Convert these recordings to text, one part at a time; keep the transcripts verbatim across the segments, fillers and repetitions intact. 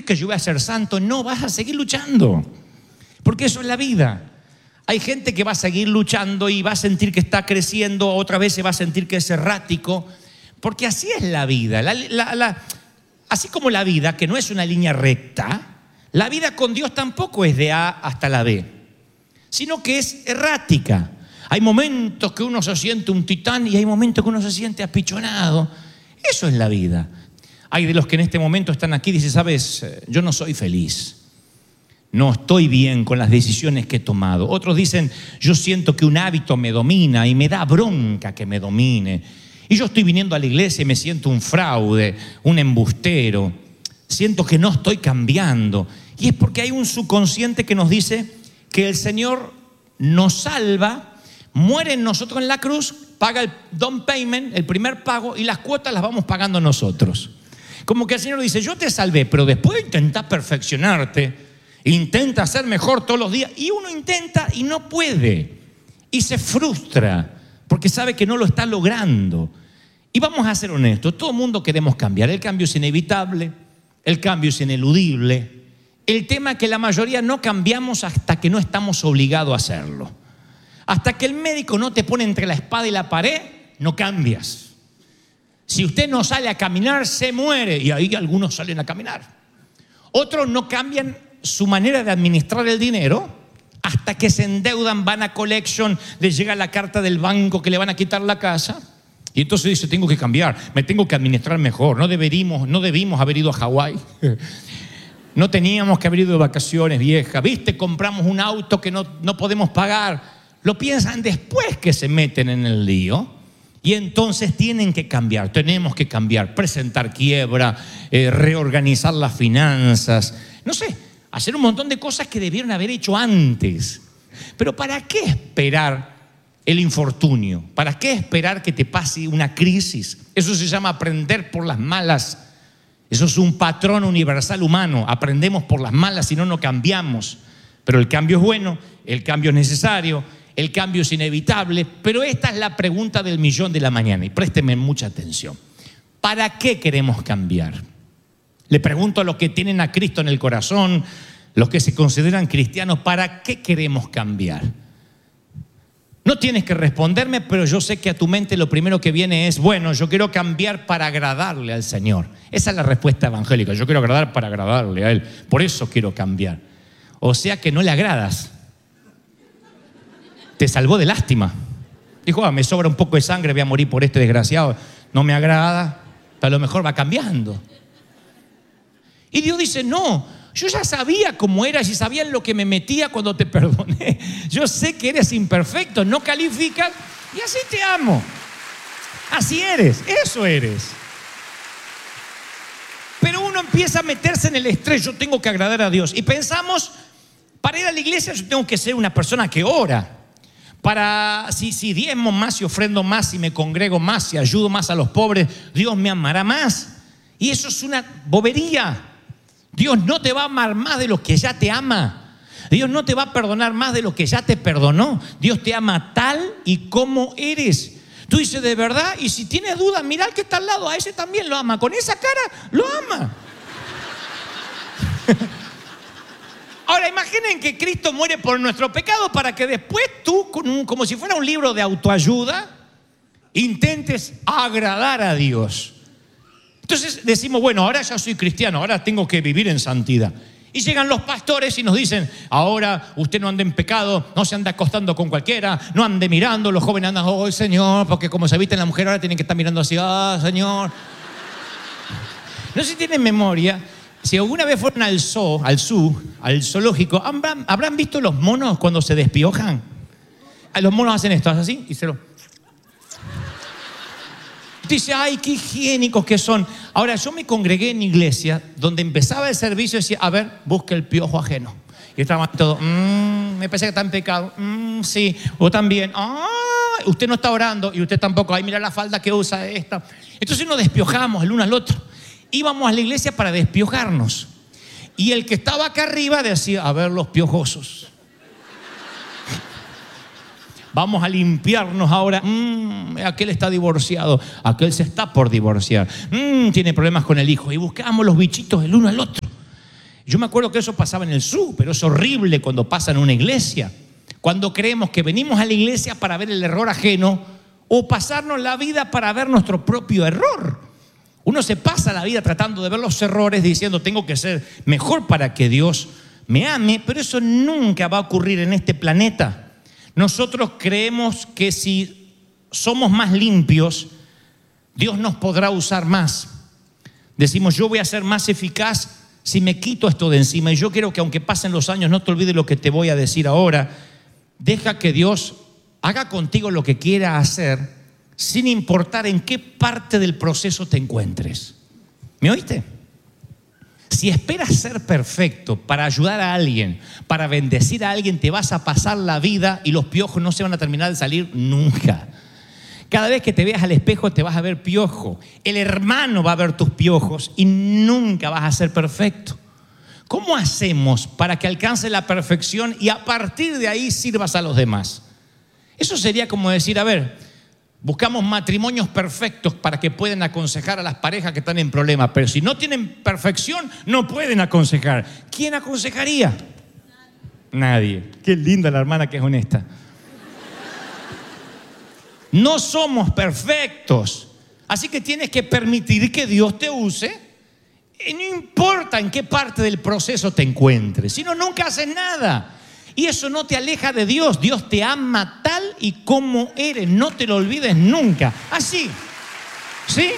que yo voy a ser santo. No, vas a seguir luchando. Porque eso es la vida. Hay gente que va a seguir luchando y va a sentir que está creciendo, otra vez se va a sentir que es errático, porque así es la vida. La, la, la, así como la vida, que no es una línea recta, la vida con Dios tampoco es de A hasta la B, sino que es errática. Hay momentos que uno se siente un titán y hay momentos que uno se siente apichonado. Eso es la vida. Hay de los que en este momento están aquí y dicen, sabes, yo no soy feliz. No estoy bien con las decisiones que he tomado. Otros dicen, yo siento que un hábito me domina y me da bronca que me domine. Y yo estoy viniendo a la iglesia y me siento un fraude, un embustero. Siento que no estoy cambiando. Y es porque hay un subconsciente que nos dice que el Señor nos salva, muere en nosotros en la cruz, paga el down payment, el primer pago, y las cuotas las vamos pagando nosotros. Como que el Señor dice, yo te salvé, pero después de intentar perfeccionarte, intenta ser mejor todos los días, y uno intenta y no puede, y se frustra porque sabe que no lo está logrando. Y vamos a ser honestos, todo el mundo queremos cambiar. El cambio es inevitable, el cambio es ineludible. El tema es que la mayoría no cambiamos hasta que no estamos obligados a hacerlo. Hasta que el médico no te pone entre la espada y la pared, no cambias. Si usted no sale a caminar, se muere, y ahí algunos salen a caminar. Otros no cambian su manera de administrar el dinero hasta que se endeudan, van a collection, les llega la carta del banco que le van a quitar la casa y entonces dice, tengo que cambiar, me tengo que administrar mejor. No deberíamos, no debimos haber ido a Hawái, no teníamos que haber ido de vacaciones, vieja, viste, compramos un auto que no, no podemos pagar. Lo piensan después que se meten en el lío y entonces tienen que cambiar, tenemos que cambiar, presentar quiebra, eh, reorganizar las finanzas, no sé, hacer un montón de cosas que debieron haber hecho antes. Pero ¿para qué esperar el infortunio? ¿Para qué esperar que te pase una crisis? Eso se llama aprender por las malas. Eso es un patrón universal humano. Aprendemos por las malas y no nos cambiamos. Pero el cambio es bueno, el cambio es necesario, el cambio es inevitable. Pero esta es la pregunta del millón de la mañana. Y présteme mucha atención. ¿Para qué queremos cambiar? Le pregunto a los que tienen a Cristo en el corazón, los que se consideran cristianos, ¿para qué queremos cambiar? No tienes que responderme, pero yo sé que a tu mente lo primero que viene es, bueno, yo quiero cambiar para agradarle al Señor. Esa es la respuesta evangélica, yo quiero agradar para agradarle a Él, por eso quiero cambiar. O sea que no le agradas. Te salvó de lástima. Dijo, ah, me sobra un poco de sangre, voy a morir por este desgraciado. No me agrada, pero a lo mejor va cambiando. Y Dios dice, no, yo ya sabía cómo eras y sabía en lo que me metía cuando te perdoné. Yo sé que eres imperfecto, no calificas y así te amo. Así eres, eso eres. Pero uno empieza a meterse en el estrés, yo tengo que agradar a Dios. Y pensamos, para ir a la iglesia yo tengo que ser una persona que ora. Para, si, si diezmo más, si ofrendo más, si me congrego más, si ayudo más a los pobres, Dios me amará más. Y eso es una bobería. Dios no te va a amar más de lo que ya te ama. Dios no te va a perdonar más de lo que ya te perdonó. Dios te ama tal y como eres. Tú dices, ¿de verdad? Y si tienes dudas, mira al que está al lado, a ese también lo ama. Con esa cara, lo ama. Ahora imaginen que Cristo muere por nuestro pecado para que después tú, como si fuera un libro de autoayuda, intentes agradar a Dios. Entonces decimos, bueno, ahora ya soy cristiano, ahora tengo que vivir en santidad. Y llegan los pastores y nos dicen, ahora usted no ande en pecado, no se anda acostando con cualquiera, no ande mirando, los jóvenes andan, oh Señor, porque como se viste en la mujer ahora tienen que estar mirando así, ah, oh, Señor. No sé si tienen memoria, si alguna vez fueron al zoo, al zoo, al zoológico, ¿habrán, ¿habrán visto los monos cuando se despiojan? Los monos hacen esto, así, y se lo... Dice, ay, qué higiénicos que son. Ahora, yo me congregué en iglesia donde empezaba el servicio y decía, a ver, busca el piojo ajeno. Y estaban todos, mmm, me parece que está en pecado. Mmm, sí, o también, ah, usted no está orando y usted tampoco. Ay, mira la falda que usa esta. Entonces nos despiojamos el uno al otro. Íbamos a la iglesia para despiojarnos. Y el que estaba acá arriba decía, a ver los piojosos. Vamos a limpiarnos ahora. Mm, aquel está divorciado. Aquel se está por divorciar. Mm, tiene problemas con el hijo. Y buscábamos los bichitos el uno al otro. Yo me acuerdo que eso pasaba en el sur, pero es horrible cuando pasa en una iglesia. Cuando creemos que venimos a la iglesia para ver el error ajeno o pasarnos la vida para ver nuestro propio error. Uno se pasa la vida tratando de ver los errores, diciendo tengo que ser mejor para que Dios me ame, pero eso nunca va a ocurrir en este planeta. Nosotros creemos que si somos más limpios, Dios nos podrá usar más. Decimos, yo voy a ser más eficaz si me quito esto de encima. Y yo quiero que aunque pasen los años, no te olvides lo que te voy a decir ahora. Deja que Dios haga contigo lo que quiera hacer, sin importar en qué parte del proceso te encuentres. ¿Me oíste? Si esperas ser perfecto para ayudar a alguien, para bendecir a alguien, te vas a pasar la vida y los piojos no se van a terminar de salir nunca. Cada vez que te veas al espejo te vas a ver piojo. El hermano va a ver tus piojos y nunca vas a ser perfecto. ¿Cómo hacemos para que alcances la perfección y a partir de ahí sirvas a los demás? Eso sería como decir, a ver, buscamos matrimonios perfectos para que puedan aconsejar a las parejas que están en problemas, pero si no tienen perfección, no pueden aconsejar. ¿Quién aconsejaría? Nadie. Qué linda la hermana que es honesta. No somos perfectos, así que tienes que permitir que Dios te use, y no importa en qué parte del proceso te encuentres, si no, nunca haces nada. Y eso no te aleja de Dios. Dios te ama tal y como eres. No te lo olvides nunca. Así. ¿Sí?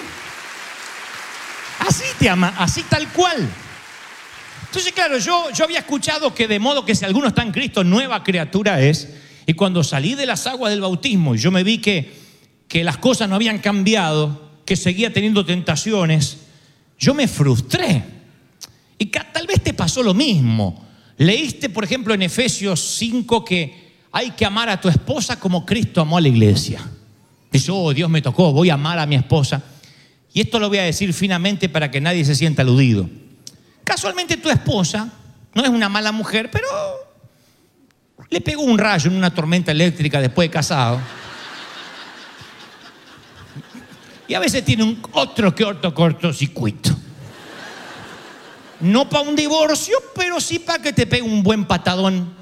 Así te ama. Así tal cual. Entonces, claro, yo, yo había escuchado que de modo que si alguno está en Cristo, nueva criatura es. Y cuando salí de las aguas del bautismo y yo me vi que, que las cosas no habían cambiado, que seguía teniendo tentaciones, yo me frustré. Y tal vez te pasó lo mismo. Leíste, por ejemplo, en Efesios cinco que hay que amar a tu esposa como Cristo amó a la iglesia. Dice, oh, Dios me tocó, voy a amar a mi esposa. Y esto lo voy a decir finamente para que nadie se sienta aludido. Casualmente tu esposa no es una mala mujer, pero le pegó un rayo en una tormenta eléctrica después de casado. Y a veces tiene un otro que otro cortocircuito. No para un divorcio, pero sí para que te pegue un buen patadón.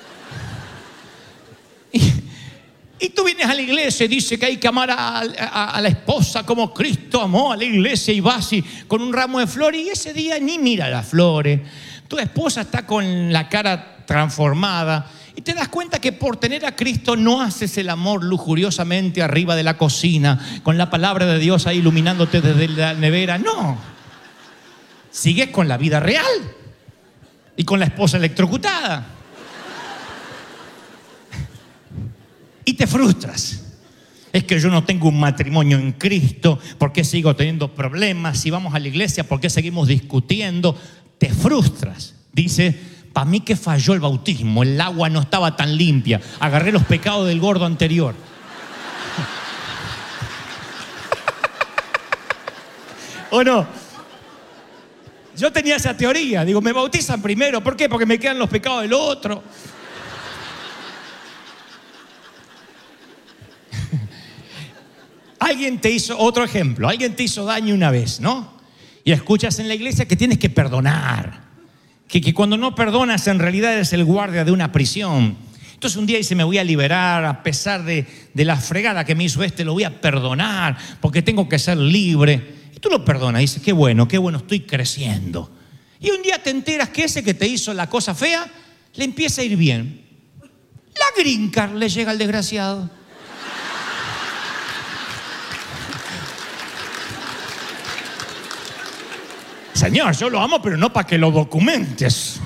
Y, y tú vienes a la iglesia y dices que hay que amar a, a, a la esposa como Cristo amó a la iglesia y vas y, con un ramo de flores y ese día ni mira las flores. Tu esposa está con la cara transformada y te das cuenta que por tener a Cristo no haces el amor lujuriosamente arriba de la cocina con la palabra de Dios ahí iluminándote desde la nevera. No. Sigues con la vida real y con la esposa electrocutada. Y te frustras. Es que yo no tengo un matrimonio en Cristo. ¿Por qué sigo teniendo problemas? Si vamos a la iglesia, ¿por qué seguimos discutiendo? Te frustras. Dice, para mí que falló el bautismo. El agua no estaba tan limpia. Agarré los pecados del gordo anterior. ¿O no? Yo tenía esa teoría, digo, me bautizan primero, ¿por qué? Porque me quedan los pecados del otro. Alguien te hizo, otro ejemplo, alguien te hizo daño una vez, ¿no? Y escuchas en la iglesia que tienes que perdonar, que, que cuando no perdonas en realidad eres el guardia de una prisión. Entonces un día dice, me voy a liberar a pesar de, de la fregada que me hizo este, lo voy a perdonar porque tengo que ser libre. Y tú lo perdonas, dices, qué bueno, qué bueno, estoy creciendo. Y un día te enteras que ese que te hizo la cosa fea, le empieza a ir bien. La green card le llega al desgraciado. Señor, yo lo amo, pero no para que lo documentes.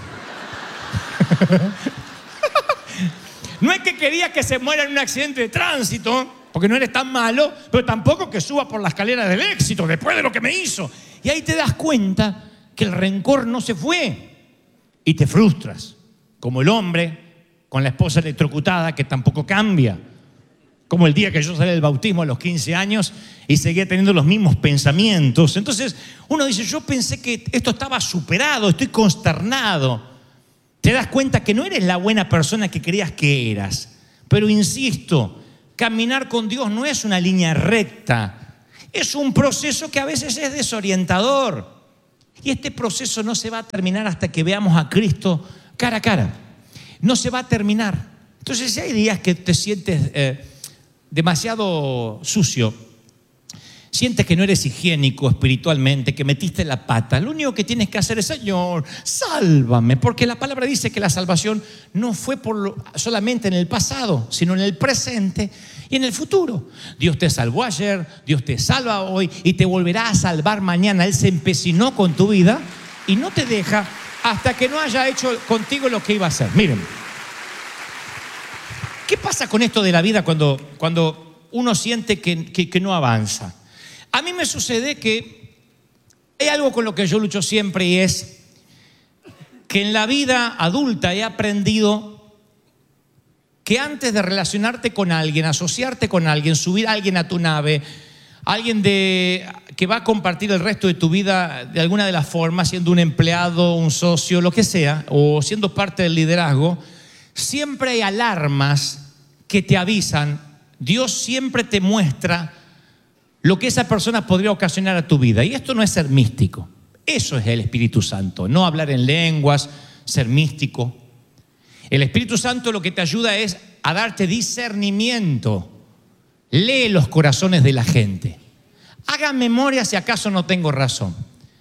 No es que quería que se muera en un accidente de tránsito, porque no eres tan malo, pero tampoco que suba por la escalera del éxito después de lo que me hizo. Y ahí te das cuenta que el rencor no se fue y te frustras, como el hombre con la esposa electrocutada que tampoco cambia, como el día que yo salí del bautismo a los quince años y seguía teniendo los mismos pensamientos. Entonces uno dice, yo pensé que esto estaba superado, estoy consternado. Te das cuenta que no eres la buena persona que creías que eras, pero insisto, caminar con Dios no es una línea recta. Es un proceso que a veces es desorientador. Y este proceso no se va a terminar hasta que veamos a Cristo cara a cara. No se va a terminar. Entonces, si hay días que te sientes eh, demasiado sucio, sientes que no eres higiénico espiritualmente, que metiste la pata, lo único que tienes que hacer es: Señor, sálvame, porque la palabra dice que la salvación no fue por lo, solamente en el pasado, sino en el presente y en el futuro. Dios te salvó ayer, Dios te salva hoy y te volverá a salvar mañana. Él se empecinó con tu vida y no te deja hasta que no haya hecho contigo lo que iba a hacer. Miren, ¿qué pasa con esto de la vida cuando, cuando uno siente que, que, que no avanza? A mí me sucede que hay algo con lo que yo lucho siempre, y es que en la vida adulta he aprendido que antes de relacionarte con alguien, asociarte con alguien, subir a alguien a tu nave, alguien de, que va a compartir el resto de tu vida de alguna de las formas, siendo un empleado, un socio, lo que sea, o siendo parte del liderazgo, siempre hay alarmas que te avisan. Dios siempre te muestra lo que esa persona podría ocasionar a tu vida. Y esto no es ser místico. Eso es el Espíritu Santo. No hablar en lenguas, ser místico. El Espíritu Santo lo que te ayuda es a darte discernimiento. Lee los corazones de la gente. Haga memoria si acaso no tengo razón.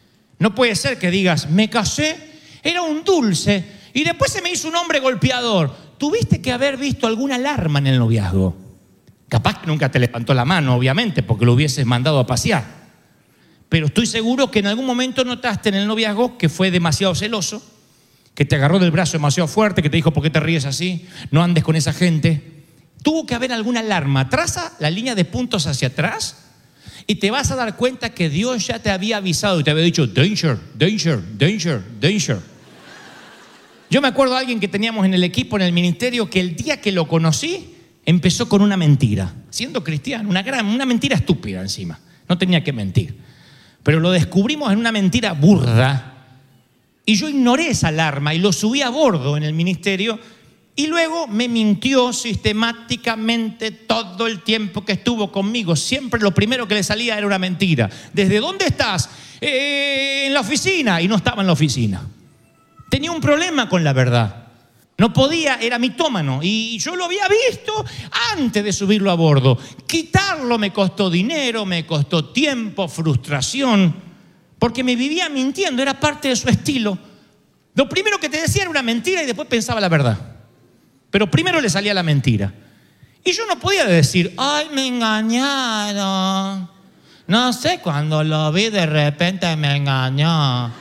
No puede ser que digas: me casé, era un dulce y después se me hizo un hombre golpeador. Tuviste que haber visto alguna alarma en el noviazgo. Capaz que nunca te levantó la mano, obviamente, porque lo hubieses mandado a pasear. Pero estoy seguro que en algún momento notaste en el noviazgo que fue demasiado celoso, que te agarró del brazo demasiado fuerte, que te dijo: ¿por qué te ríes así? No andes con esa gente. Tuvo que haber alguna alarma. Traza la línea de puntos hacia atrás y te vas a dar cuenta que Dios ya te había avisado y te había dicho: danger, danger, danger, danger. Yo me acuerdo de alguien que teníamos en el equipo, en el ministerio, que el día que lo conocí empezó con una mentira, siendo cristiano, una, gran, una mentira estúpida encima. No tenía que mentir. Pero lo descubrimos en una mentira burda y yo ignoré esa alarma y lo subí a bordo en el ministerio. Y luego me mintió sistemáticamente todo el tiempo que estuvo conmigo. Siempre lo primero que le salía era una mentira. ¿Desde dónde estás? Eh, en la oficina. Y no estaba en la oficina. Tenía un problema con la verdad. No podía, era mitómano. Y yo lo había visto antes de subirlo a bordo. Quitarlo me costó dinero, me costó tiempo, frustración. Porque me vivía mintiendo, era parte de su estilo. Lo primero que te decía era una mentira y después pensaba la verdad. Pero primero le salía la mentira. Y yo no podía decir: ay, me engañaron. No sé, cuando lo vi de repente me engañó.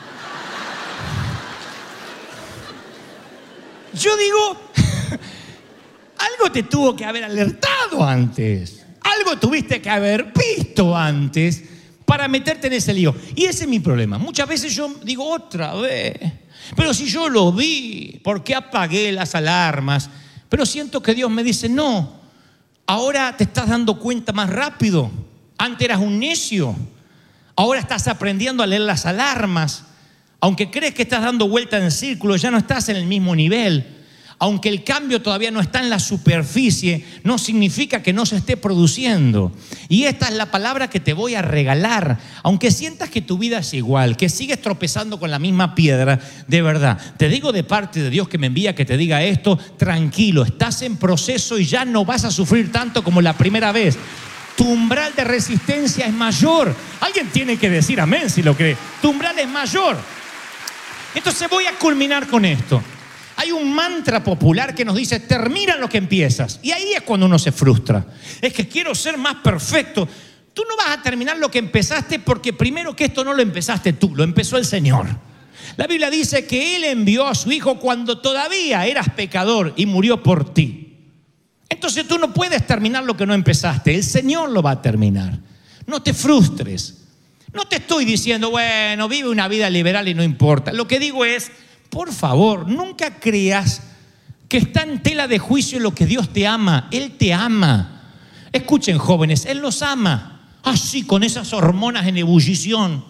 Yo digo, algo te tuvo que haber alertado antes. Algo tuviste que haber visto antes para meterte en ese lío. Y ese es mi problema. Muchas veces yo digo: otra vez. Pero si yo lo vi, ¿por qué apagué las alarmas? Pero siento que Dios me dice: no, ahora te estás dando cuenta más rápido. Antes eras un necio. Ahora estás aprendiendo a leer las alarmas. Aunque crees que estás dando vuelta en círculo, ya no estás en el mismo nivel. Aunque el cambio todavía no está en la superficie, no significa que no se esté produciendo. Y esta es la palabra que te voy a regalar. Aunque sientas que tu vida es igual, que sigues tropezando con la misma piedra, de verdad, te digo de parte de Dios que me envía que te diga esto: tranquilo, estás en proceso y ya no vas a sufrir tanto como la primera vez. Tu umbral de resistencia es mayor. Alguien tiene que decir amén si lo cree. Tu umbral es mayor. Entonces voy a culminar con esto. Hay un mantra popular que nos dice: termina lo que empiezas. Y ahí es cuando uno se frustra. Es que quiero ser más perfecto. Tú no vas a terminar lo que empezaste, porque primero que esto no lo empezaste tú, lo empezó el Señor. La Biblia dice que Él envió a su Hijo cuando todavía eras pecador y murió por ti. Entonces tú no puedes terminar lo que no empezaste. El Señor lo va a terminar. No te frustres. No te estoy diciendo: bueno, vive una vida liberal y no importa. Lo que digo es: por favor, nunca creas que está en tela de juicio lo que Dios te ama. Él te ama. Escuchen, jóvenes, Él los ama. Así, con esas hormonas en ebullición,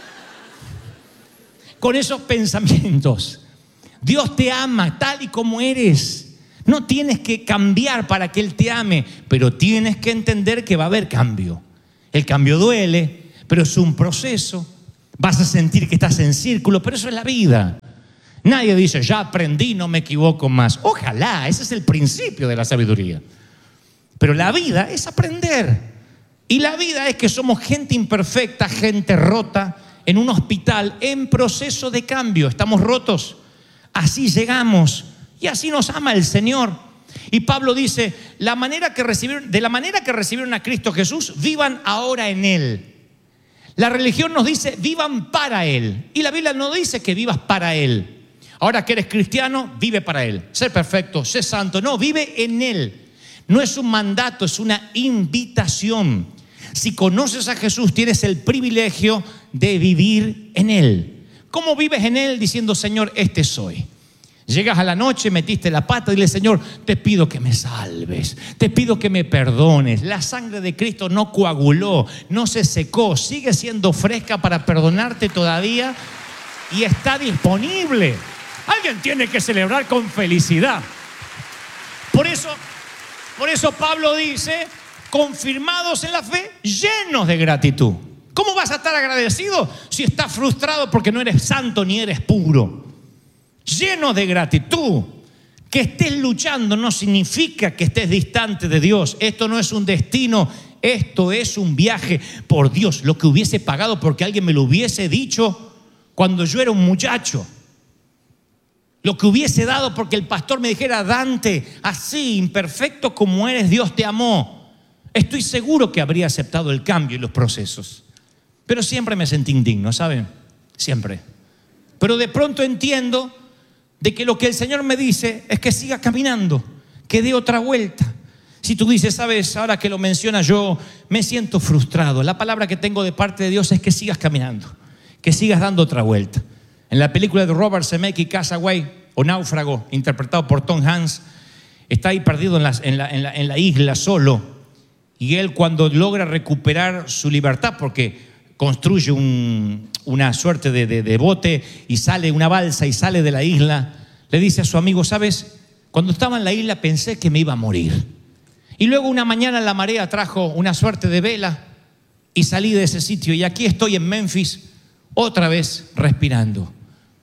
con esos pensamientos. Dios te ama tal y como eres. No tienes que cambiar para que Él te ame, pero tienes que entender que va a haber cambio. El cambio duele, pero es un proceso. Vas a sentir que estás en círculo, pero eso es la vida. Nadie dice, ya aprendí, no me equivoco más. Ojalá, ese es el principio de la sabiduría. Pero la vida es aprender. Y la vida es que somos gente imperfecta, gente rota, en un hospital, en proceso de cambio. Estamos rotos. Así llegamos. Y así nos ama el Señor. Y Pablo dice, la manera que recibieron, de la manera que recibieron a Cristo Jesús, vivan ahora en Él. La religión nos dice, vivan para Él. Y la Biblia no dice que vivas para Él. Ahora que eres cristiano, vive para Él. Sé perfecto, sé santo. No, vive en Él. No es un mandato, es una invitación. Si conoces a Jesús, tienes el privilegio de vivir en Él. ¿Cómo vives en Él? Diciendo, Señor, este soy. Llegas a la noche, metiste la pata y dile, Señor, te pido que me salves, te pido que me perdones. La sangre de Cristo no coaguló, no se secó, sigue siendo fresca para perdonarte todavía y está disponible. Alguien tiene que celebrar con felicidad. Por eso, por eso Pablo dice, confirmados en la fe, llenos de gratitud. ¿Cómo vas a estar agradecido si estás frustrado porque no eres santo ni eres puro? Lleno de gratitud. Que estés luchando no significa que estés distante de Dios. Esto no es un destino, esto es un viaje por Dios. Lo que hubiese pagado porque alguien me lo hubiese dicho cuando yo era un muchacho. Lo que hubiese dado porque el pastor me dijera, Dante, así, imperfecto como eres, Dios te amó. Estoy seguro que habría aceptado el cambio y los procesos. Pero siempre me sentí indigno, ¿saben? Siempre. Pero de pronto entiendo de que lo que el Señor me dice es que siga caminando, que dé otra vuelta. Si tú dices, sabes, ahora que lo mencionas, yo me siento frustrado. La palabra que tengo de parte de Dios es que sigas caminando, que sigas dando otra vuelta. En la película de Robert Zemeckis, Castaway o Náufrago, interpretado por Tom Hanks, está ahí perdido en la, en la, en la, en la isla solo. Y él, cuando logra recuperar su libertad, porque construye un, una suerte de, de, de bote y sale una balsa y sale de la isla, le dice a su amigo, ¿sabes? Cuando estaba en la isla pensé que me iba a morir. Y luego una mañana la marea trajo una suerte de vela y salí de ese sitio. Y aquí estoy en Memphis, otra vez respirando.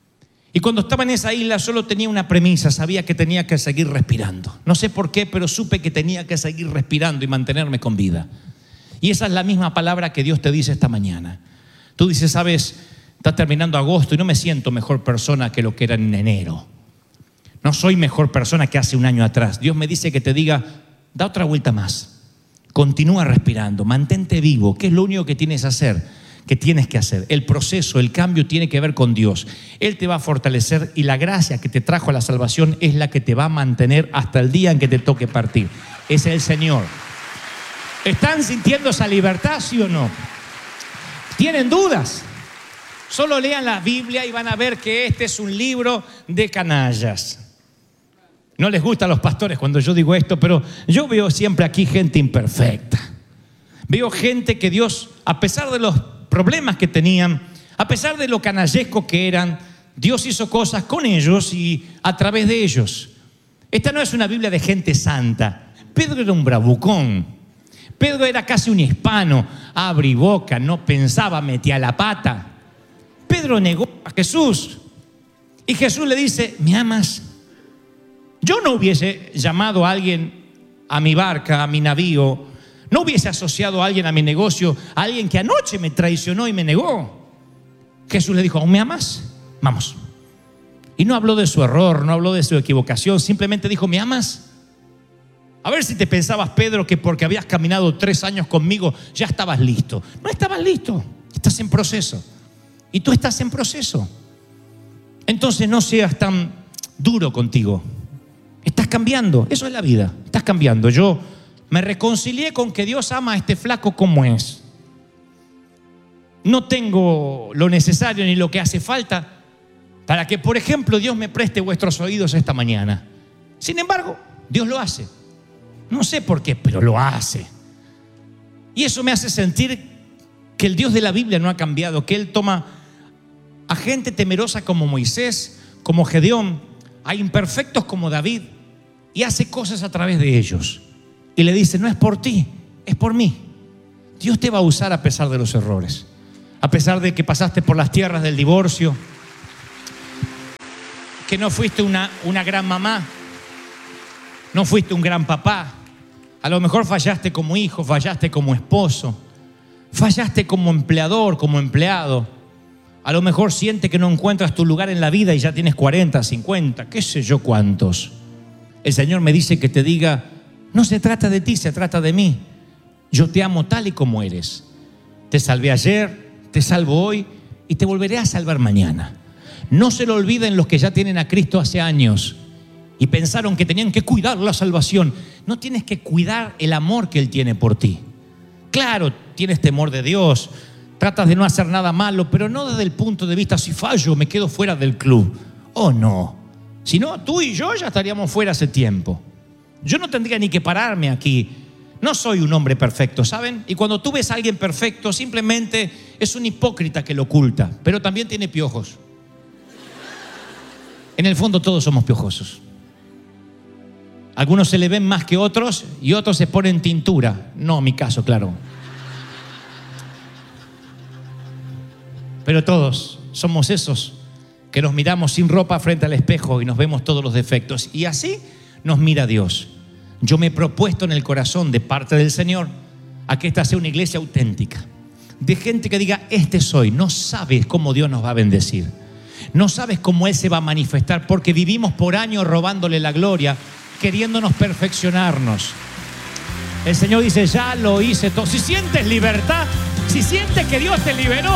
Y cuando estaba en esa isla solo tenía una premisa, sabía que tenía que seguir respirando. No sé por qué, pero supe que tenía que seguir respirando y mantenerme con vida. Y esa es la misma palabra que Dios te dice esta mañana. Tú dices, sabes, está terminando agosto y no me siento mejor persona que lo que era en enero. No soy mejor persona que hace un año atrás. Dios me dice que te diga, da otra vuelta más. Continúa respirando, mantente vivo. ¿Qué es lo único que tienes que hacer? Que tienes que hacer. El proceso, el cambio tiene que ver con Dios. Él te va a fortalecer y la gracia que te trajo a la salvación es la que te va a mantener hasta el día en que te toque partir. Es el Señor. ¿Están sintiendo esa libertad, sí o no? ¿Tienen dudas? Solo lean la Biblia y van a ver que este es un libro de canallas. No les gusta a los pastores cuando yo digo esto, pero yo veo siempre aquí gente imperfecta. Veo gente que Dios, a pesar de los problemas que tenían, a pesar de lo canallesco que eran, Dios hizo cosas con ellos y a través de ellos. Esta no es una Biblia de gente santa. Pedro era un bravucón. Pedro era casi un hispano, abre boca, no pensaba, metía la pata. Pedro negó a Jesús y Jesús le dice, ¿me amas? Yo no hubiese llamado a alguien a mi barca, a mi navío, no hubiese asociado a alguien a mi negocio, a alguien que anoche me traicionó y me negó. Jesús le dijo, ¿aún me amas? Vamos. Y no habló de su error, no habló de su equivocación, simplemente dijo, ¿me amas? A ver si te pensabas, Pedro, que porque habías caminado tres años conmigo ya estabas listo. No estabas listo, estás en proceso. Y tú estás en proceso. Entonces no seas tan duro contigo. Estás cambiando, eso es la vida, estás cambiando. Yo me reconcilié con que Dios ama a este flaco como es. No tengo lo necesario ni lo que hace falta para que, por ejemplo, Dios me preste vuestros oídos esta mañana. Sin embargo, Dios lo hace. No sé por qué, pero lo hace. Y eso me hace sentir que el Dios de la Biblia no ha cambiado, que Él toma a gente temerosa como Moisés, como Gedeón, a imperfectos como David, y hace cosas a través de ellos. Y le dice, no es por ti, es por mí. Dios te va a usar a pesar de los errores, A pesar de que pasaste por las tierras del divorcio, que no fuiste una, una gran mamá, no fuiste un gran papá. A lo mejor fallaste como hijo, fallaste como esposo, fallaste como empleador, como empleado. A lo mejor sientes que no encuentras tu lugar en la vida y ya tienes cuarenta, cincuenta, qué sé yo cuántos. El Señor me dice que te diga, no se trata de ti, se trata de mí. Yo te amo tal y como eres. Te salvé ayer, te salvo hoy y te volveré a salvar mañana. No se lo olviden los que ya tienen a Cristo hace años y pensaron que tenían que cuidar la salvación. No tienes que cuidar el amor que Él tiene por ti. Claro, tienes temor de Dios, tratas de no hacer nada malo, pero no desde el punto de vista, si fallo, me quedo fuera del club. Oh, no. Si no, tú y yo ya estaríamos fuera hace tiempo. Yo no tendría ni que pararme aquí. No soy un hombre perfecto, ¿saben? Y cuando tú ves a alguien perfecto, simplemente es un hipócrita que lo oculta, pero también tiene piojos. En el fondo todos somos piojosos. Algunos se le ven más que otros y otros se ponen tintura. No, mi caso, claro. Pero todos somos esos que nos miramos sin ropa frente al espejo y nos vemos todos los defectos. Y así nos mira Dios. Yo me he propuesto en el corazón de parte del Señor a que esta sea una iglesia auténtica. De gente que diga, este soy. No sabes cómo Dios nos va a bendecir. No sabes cómo Él se va a manifestar porque vivimos por años robándole la gloria, queriéndonos perfeccionarnos. El Señor dice, ya lo hice todo. Si sientes libertad, si sientes que Dios te liberó,